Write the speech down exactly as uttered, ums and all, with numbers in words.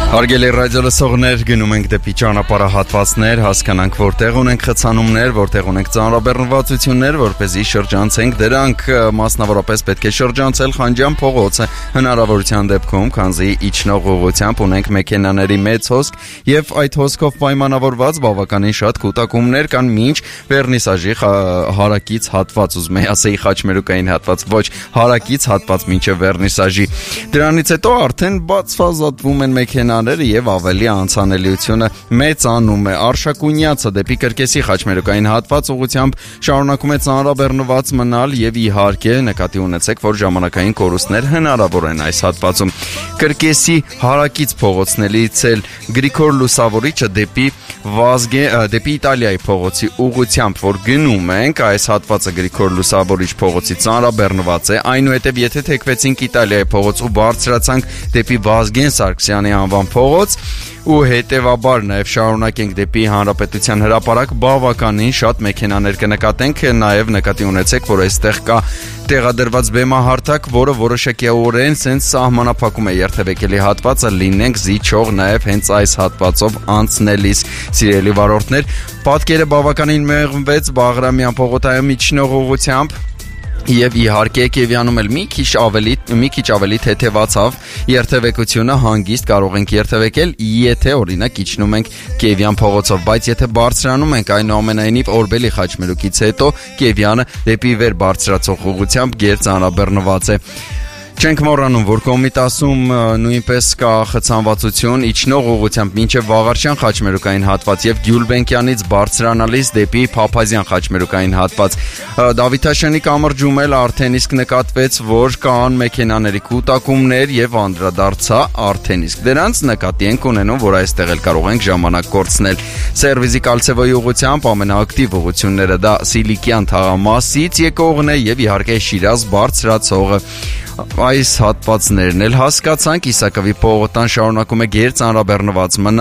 Հարգելի ռադիոլսողներ, գնում ենք դեպի ճանապարհահատվածներ, հասկանանք որտեղ ունենք խցանումներ, որտեղ ունենք ծանրաբեռնվածություններ, որպեսզի շրջանցենք դրանք, մասնավորապես պետք է շրջանցել Խանջյան փողոցը հնարավորության դեպքում, քանզի իջնող ուղղությամբ ունենք մեքենաների մեծ հոսք եւ այդ հոսքով պայմանավորված բավականին շատ կուտակումներ կան մինչ վերնիսաժի հարակից հատված, ուզում եմ ասեի խաչմերուկային հատված, ոչ հարակից հատված մինչեւ վերնիսաժի։ Դրանից հետո արդեն բացվածատվում են մեքենաները եւ ավելի անցանելիությունը մեծանում է։ Արշակունյացը դեպի Կրկեսի խաչմերուկային հատված ուղղությամբ շարունակում է ծանրաբեռնված մնալ եւ իհարկե նկատի ունեցեք, որ ժամանակային կորուստներ հնարավոր են այս հատվածում։ Կրկեսի հարակից փողոցներից էլ Գրիգոր Լուսավորիչը դեպի Վազգե դեպի Իտալիայի փողոցի ուղղությամբ որ գնում ենք, այս հատվածը Գրիգոր Լուսավորիչ փողոցի ծանրաբեռնված է, այնուհետև եթե թեքվեցինք Իտալիայի փողոց ու բարձրացանք դեպի Վազգեն Սարգսյանի անվան փողոց ու հետևաբար նաև շարունակենք դեպի Հանրապետության հրապարակ, բավականին շատ մեքենաներ կնկատենք, նաև նկատի ունեցեք, որ այստեղ կա տեղադրված բեմահարթակ, որը որոշակիորեն սենց սահմանափակում է երթևեկելի հատվածը, լինենք զիջող նաև հենց այս հատվածով անցնելիս, սիրելի վարորդներ, պատկերը բավականին մեղմվեց Բաղրամյան փողոցայում իջնող ուղղությամբ Եվ իհարկե Կիևյանում էլ մի քիչ ավելի մի քիչ ավելի թեթևացավ երթևեկությունը հանգիստ կարող ենք երթևեկել, եթե օրինակ իջնում ենք Կիևյան փողոցով, բայց եթե բարձրանում ենք այնուամենայնիվ Օրբելի խաչմերուկից հետո Կիևյանը դեպի վեր բարձրացող ուղղությամբ գերծանրաբեռնված է։ Չենք մոռանում, որ Կոմիտասում նույնպես կա խցանվածություն իջնող ուղղությամբ մինչև Վաղարշյան խաչմերուկային հատված եւ Գյուլբենկյանից բարձրանալիս դեպի Փափազյան խաչմերուկային հատված։ Դավիթաշյանի կամրջում էլ արդեն իսկ նկատվեց, որ կան մեքենաների կուտակումներ եւ անդրադարձա արդեն իսկ դրանց նկատի ենք ունենում, որ այստեղ էլ կարող ենք ժամանակ կորցնել։ Սերվիզի Կալցեվոյի ուղղությամբ ամենաակտիվ ուղղությունները դա Սիլիկյան թաղամասից եկողն է եւ իհարկե Շիրազ բարձրացողը։ Այս հատվածներն էլ հասկացանք, Իսակովի պողոտան շարունակում է գերծանրաբեռնված մնալ